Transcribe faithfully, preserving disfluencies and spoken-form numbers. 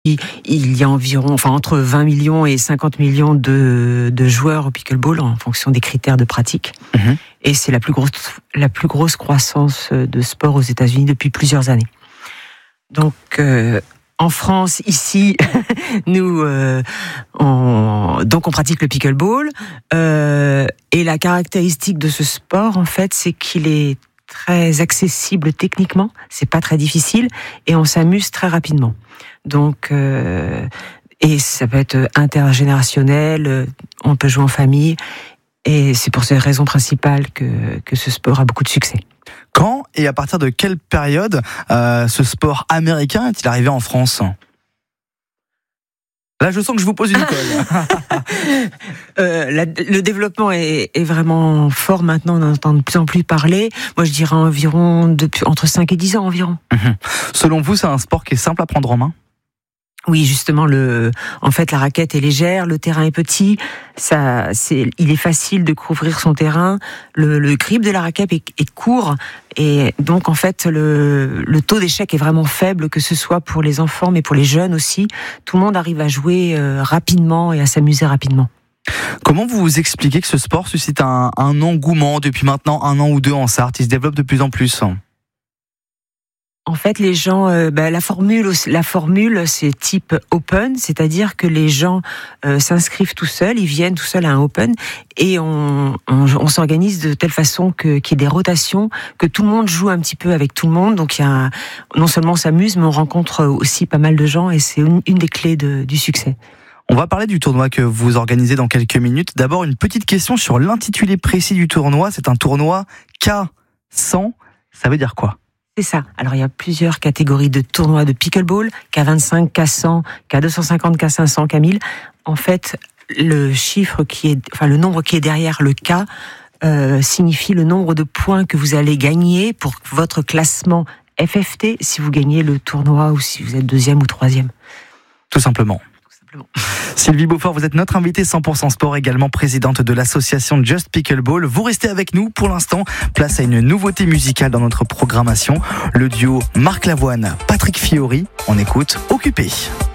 Il, il y a environ, enfin entre vingt millions et cinquante millions de, de joueurs au pickleball en fonction des critères de pratique. Mmh. Et c'est la plus grosse, la plus grosse croissance de sport aux États-Unis depuis plusieurs années. Donc, euh, en France, ici, nous, euh, on, donc on pratique le pickleball. Euh, et la caractéristique de ce sport, en fait, c'est qu'il est très accessible techniquement. C'est pas très difficile et on s'amuse très rapidement. Donc, euh, et ça peut être intergénérationnel, on peut jouer en famille, et c'est pour ces raisons principales que, que ce sport a beaucoup de succès. Quand et à partir de quelle période euh, ce sport américain est-il arrivé en France ? Là, je sens que je vous pose une colle. euh, la, le développement est, est vraiment fort maintenant, on en entend de plus en plus parler. Moi, je dirais environ depuis, entre cinq et dix ans environ. Mmh. Selon vous, c'est un sport qui est simple à prendre en main ? Oui, justement, le, en fait, la raquette est légère, le terrain est petit, ça, c'est, il est facile de couvrir son terrain, le, le grip de la raquette est, est court, et donc, en fait, le, le taux d'échec est vraiment faible, que ce soit pour les enfants, mais pour les jeunes aussi. Tout le monde arrive à jouer euh, rapidement et à s'amuser rapidement. Comment vous vous expliquez que ce sport suscite un, un engouement depuis maintenant un an ou deux en Sarthe ? Il se développe de plus en plus. En fait, les gens, euh, bah, la formule, la formule, c'est type open, c'est-à-dire que les gens euh, s'inscrivent tout seuls, ils viennent tout seuls à un open, et on, on, on s'organise de telle façon que qu'il y ait des rotations, que tout le monde joue un petit peu avec tout le monde. Donc, il y a non seulement on s'amuse, mais on rencontre aussi pas mal de gens, et c'est une, une des clés de, du succès. On va parler du tournoi que vous organisez dans quelques minutes. D'abord, une petite question sur l'intitulé précis du tournoi. C'est un tournoi K cent. Ça veut dire quoi ? C'est ça. Alors, il y a plusieurs catégories de tournois de pickleball, K vingt-cinq, K cent, K deux cent cinquante, K cinq cents, K mille. En fait, le chiffre qui est, enfin, le nombre qui est derrière le K euh, signifie le nombre de points que vous allez gagner pour votre classement F F T si vous gagnez le tournoi ou si vous êtes deuxième ou troisième. Tout simplement. Sylvie Beaufort, vous êtes notre invitée cent pour cent sport, également présidente de l'association Just Pickleball. Vous restez avec nous pour l'instant. Place à une nouveauté musicale dans notre programmation. Le duo Marc Lavoine, Patrick Fiori. On écoute Occupé.